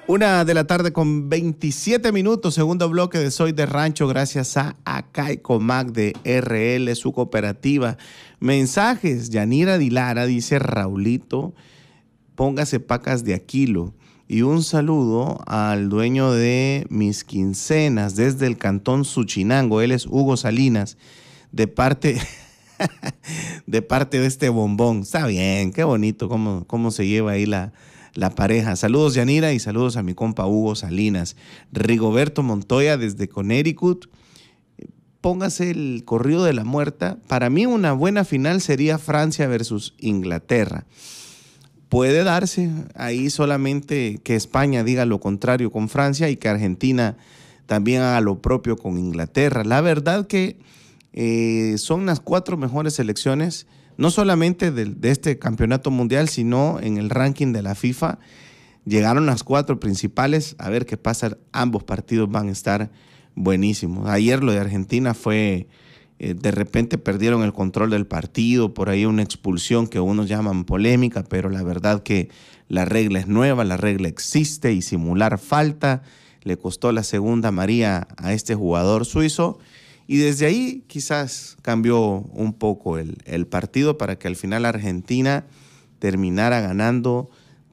1:27 p.m, segundo bloque de Soy de Rancho, gracias a Caicomac de RL, su cooperativa. Mensajes, Yanira Dilara dice: Raulito, póngase pacas de a kilo. Y un saludo al dueño de mis quincenas desde el cantón Suchinango, él es Hugo Salinas, de parte de este bombón. Está bien, qué bonito cómo se lleva ahí la pareja. Saludos, Yanira, y saludos a mi compa Hugo Salinas. Rigoberto Montoya desde Connecticut: póngase el corrido de la muerta. Para mí una buena final sería Francia versus Inglaterra. Puede darse ahí, solamente que España diga lo contrario con Francia y que Argentina también haga lo propio con Inglaterra. La verdad que son las 4 mejores selecciones, no solamente de este campeonato mundial, sino en el ranking de la FIFA. Llegaron las 4 principales. A ver qué pasa. Ambos partidos van a estar buenísimos. Ayer lo de Argentina fue, de repente perdieron el control del partido, por ahí una expulsión que unos llaman polémica, pero la verdad que la regla es nueva, la regla existe, y simular falta le costó la segunda amarilla a este jugador suizo. Y desde ahí quizás cambió un poco el partido para que al final Argentina terminara ganando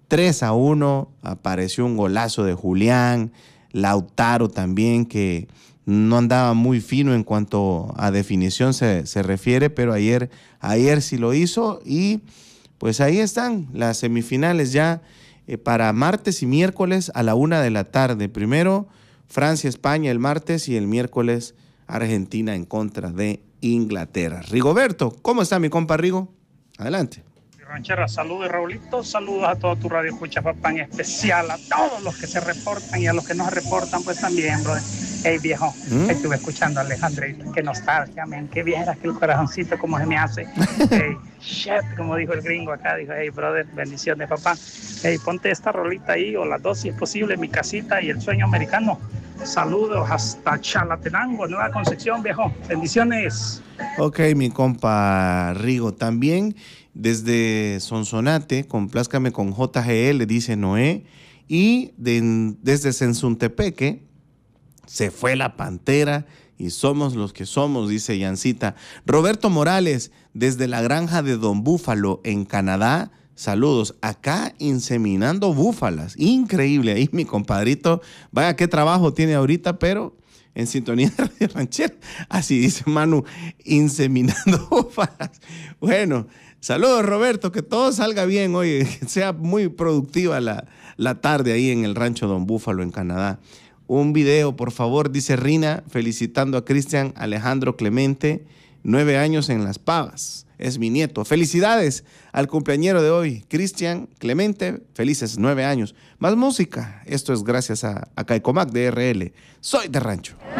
3-1. Apareció un golazo de Julián, Lautaro también, que no andaba muy fino en cuanto a definición se refiere, pero ayer sí lo hizo. Y pues ahí están las semifinales ya para martes y miércoles a la 1:00 p.m. Primero Francia-España el martes y el miércoles Argentina en contra de Inglaterra. Rigoberto, ¿cómo está mi compa Rigo? Adelante. Ranchera, saludos, Raulito, saludos a toda tu radio escucha, papá, en especial a todos los que se reportan y a los que no se reportan, pues también, brother. Hey, viejo, estuve escuchando a Alejandrito, qué nostalgia, man, qué viera que el corazoncito como se me hace. Hey, shit, como dijo el gringo acá, dijo: hey, brother, bendiciones, papá. Hey, ponte esta rolita ahí, o las dos si es posible, Mi Casita y El Sueño Americano. Saludos hasta Chalatenango, Nueva Concepción, viejo. Bendiciones. Ok, mi compa Rigo. También desde Sonsonate, complázcame con JGL, dice Noé. Y desde Sensuntepeque, se fue la Pantera y somos los que somos, dice Yancita. Roberto Morales, desde la granja de Don Búfalo, en Canadá. Saludos, acá inseminando búfalas. Increíble, ahí mi compadrito. Vaya qué trabajo tiene ahorita, pero en sintonía de Radio Ranchera. Así dice Manu, inseminando búfalas. Bueno, saludos, Roberto, que todo salga bien hoy, que sea muy productiva la tarde ahí en el rancho Don Búfalo en Canadá. Un video, por favor, dice Rina, felicitando a Cristian Alejandro Clemente, 9 años en Las Pavas. Es mi nieto. Felicidades al cumpleañero de hoy, Cristian Clemente. Felices 9 años. Más música. Esto es gracias a Caicomac de RL. Soy de Rancho.